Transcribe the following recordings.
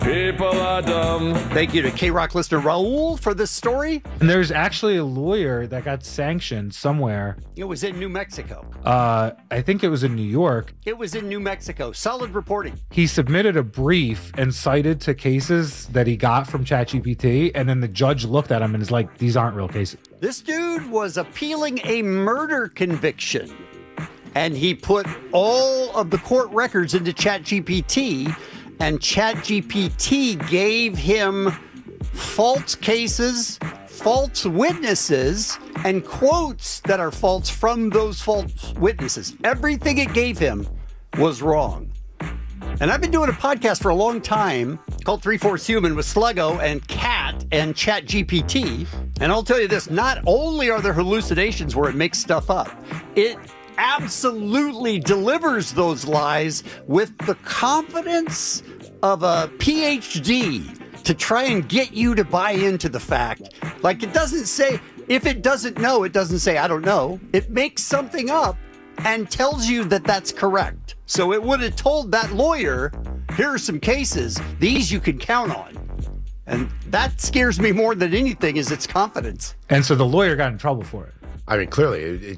People are dumb. Thank you to K-Rock listener Raul for this story. And there's actually a lawyer that got sanctioned somewhere. It was in New Mexico. I think it was in New York. It was in New Mexico. Solid reporting. He submitted a brief and cited to cases that he got from ChatGPT, and then the judge looked at him and is like, these aren't real cases. This dude was appealing a murder conviction, and he put all of the court records into ChatGPT, and ChatGPT gave him false cases, false witnesses, and quotes that are false from those false witnesses. Everything it gave him was wrong. And I've been doing a podcast for a long time called 3/4 Human with Sluggo and Cat and ChatGPT. And I'll tell you this, not only are there hallucinations where it makes stuff up, it absolutely delivers those lies with the confidence of a PhD to try and get you to buy into the fact. Like, it doesn't say, if it doesn't know, it doesn't say, I don't know. It makes something up and tells you that that's correct. So it would have told that lawyer, here are some cases, these you can count on. And that scares me more than anything is its confidence. And so the lawyer got in trouble for it. I mean, clearly,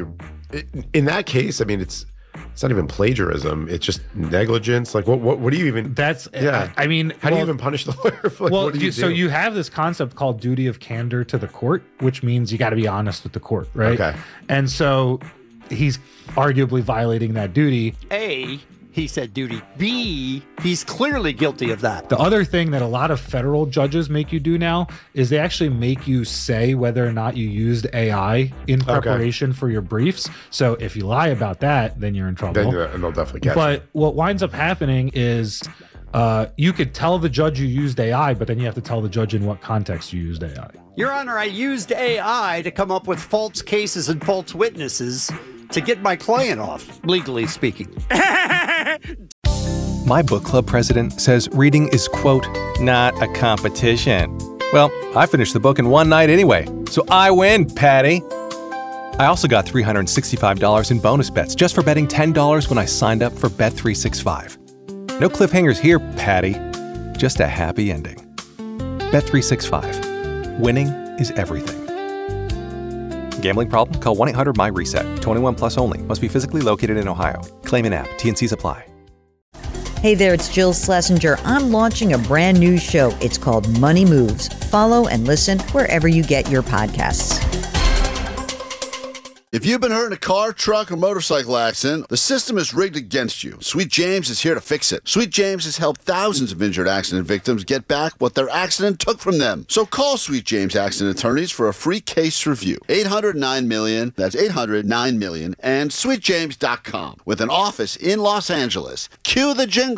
in that case, I mean, it's not even plagiarism. It's just negligence. Like, what do you even? That's, yeah. I mean, how do you even punish the lawyer for? Like, well, what do you do? So you have this concept called duty of candor to the court, which means you got to be honest with the court, right? Okay. And so he's arguably violating that duty. A, he said duty. B, he's clearly guilty of that. The other thing that a lot of federal judges make you do now is they actually make you say whether or not you used AI in preparation for your briefs. So if you lie about that, then you're in trouble. Then they'll definitely catch you. But what winds up happening is you could tell the judge you used AI, but then you have to tell the judge in what context you used AI. Your Honor, I used AI to come up with false cases and false witnesses to get my client off, legally speaking. My book club president says reading is, quote, not a competition. Well, I finished the book in one night anyway, so I win, Patty. I also got $365 in bonus bets just for betting $10 when I signed up for Bet365. No cliffhangers here, Patty. Just a happy ending. Bet365. Winning is everything. Gambling problem? Call 1-800-MY-RESET. 21 plus only. Must be physically located in Ohio. Claim in app. T&Cs apply. Hey there, it's Jill Schlesinger. I'm launching a brand new show. It's called Money Moves. Follow and listen wherever you get your podcasts. If you've been hurt in a car, truck, or motorcycle accident, the system is rigged against you. Sweet James is here to fix it. Sweet James has helped thousands of injured accident victims get back what their accident took from them. So call Sweet James Accident Attorneys for a free case review. 800-9-MILLION, that's 800-9-MILLION, and sweetjames.com. With an office in Los Angeles. Cue the jingle.